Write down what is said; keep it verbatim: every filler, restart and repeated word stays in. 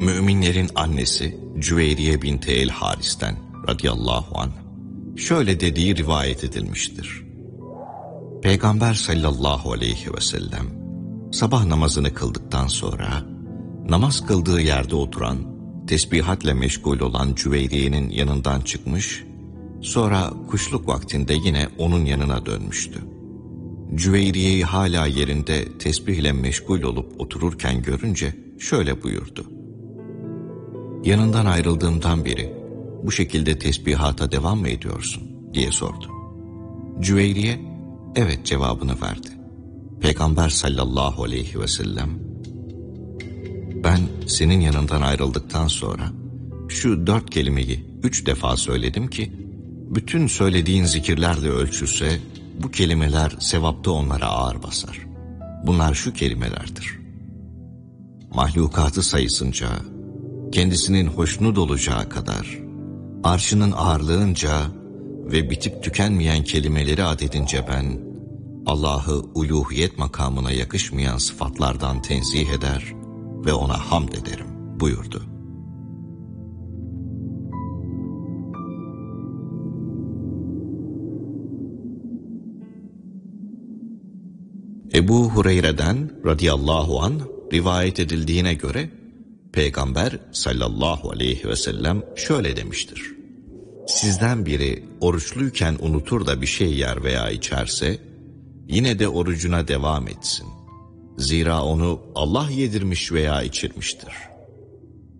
Müminlerin annesi Cüveyriye binti El Haris'ten radıyallahu anh şöyle dediği rivayet edilmiştir. Peygamber sallallahu aleyhi ve sellem sabah namazını kıldıktan sonra namaz kıldığı yerde oturan, tesbihatle meşgul olan Cüveyriye'nin yanından çıkmış, sonra kuşluk vaktinde yine onun yanına dönmüştü. Cüveyriye'yi hala yerinde tesbihle meşgul olup otururken görünce şöyle buyurdu. Yanından ayrıldığımdan beri bu şekilde tesbihata devam mı ediyorsun diye sordu. Cüveyriye evet cevabını verdi. Peygamber sallallahu aleyhi ve sellem ben senin yanından ayrıldıktan sonra şu dört kelimeyi üç defa söyledim ki bütün söylediğin zikirlerle ölçülse bu kelimeler sevapta onlara ağır basar. Bunlar şu kelimelerdir. Mahlukatı sayısınca, kendisinin hoşnut olacağı kadar, arşının ağırlığınca ve bitip tükenmeyen kelimeleri adedince ben, Allah'ı uluhiyet makamına yakışmayan sıfatlardan tenzih eder ve ona hamd ederim buyurdu. Ebu Hureyre'den radıyallahu anh rivayet edildiğine göre Peygamber sallallahu aleyhi ve sellem şöyle demiştir. Sizden biri oruçluyken unutur da bir şey yer veya içerse yine de orucuna devam etsin. Zira onu Allah yedirmiş veya içirmiştir.